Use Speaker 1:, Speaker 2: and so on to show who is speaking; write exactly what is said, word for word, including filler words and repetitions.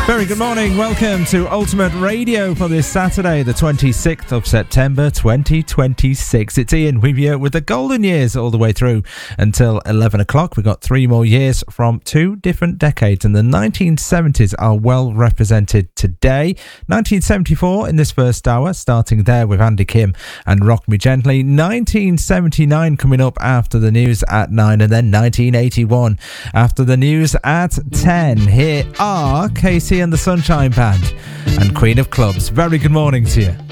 Speaker 1: Very good morning. Welcome to Ultimate Radio for this Saturday, the twenty-sixth of September, twenty twenty-six. It's Ian with you with the golden years all the way through until eleven o'clock. We've got three more years from two different decades, and the nineteen seventies are well represented today. nineteen seventy-four in this first hour, starting there with Andy Kim and Rock Me Gently. nineteen seventy-nine coming up after the news at nine, and then nineteen eighty-one after the news at ten. Here are Casey and the Sunshine Band and Queen of Clubs. Very good morning to you.